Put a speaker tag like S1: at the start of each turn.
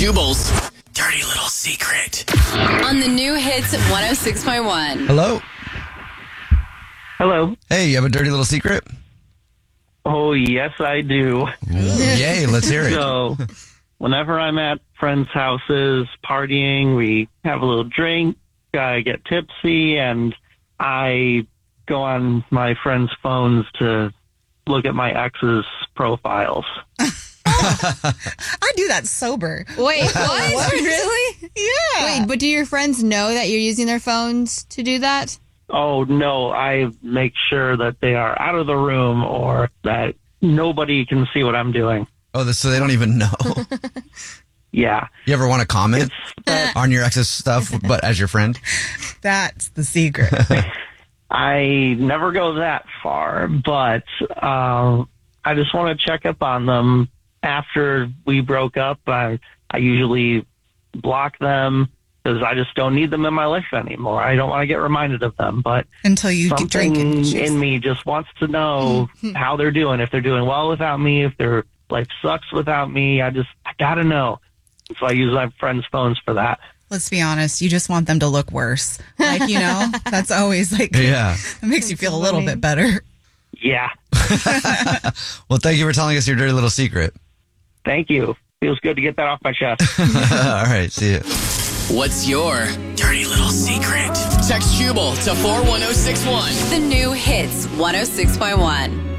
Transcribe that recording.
S1: Jubal's dirty little secret.
S2: On the new hits 106.1.
S3: Hello.
S4: Hello.
S3: Hey, you have a dirty little secret?
S4: Oh, yes, I do.
S3: Yay, let's hear it.
S4: So, whenever I'm at friends' houses partying, we have a little drink, I get tipsy, and I go on my friends' phones to look at my ex's profiles.
S5: I do that sober.
S6: Wait, what?
S5: Really? Yeah.
S6: Wait, but do your friends know that you're using their phones to do that?
S4: Oh, no, I make sure that they are out of the room or that nobody can see what I'm doing.
S3: Oh, so they don't even know.
S4: Yeah.
S3: You ever want to comment on your ex's stuff, but as your friend?
S5: That's the secret.
S4: I never go that far, but I just want to check up on them. After we broke up, I usually block them because I just don't need them in my life anymore. I don't want to get reminded of them, but
S5: Until you
S4: something
S5: drink it.
S4: in me just wants to know how they're doing, if they're doing well without me, if their life sucks without me. I gotta know. So I use my friends' phones for that.
S5: Let's be honest. You just want them to look worse. Like, that's always like,
S3: Yeah.
S5: it makes you feel a little bit better.
S4: Yeah.
S3: Well, thank you for telling us your dirty little secret.
S4: Thank you. Feels good to get that off my chest.
S3: All right, see you.
S1: What's your dirty little secret? Text Jubal to 41061.
S2: The new hits 106.1.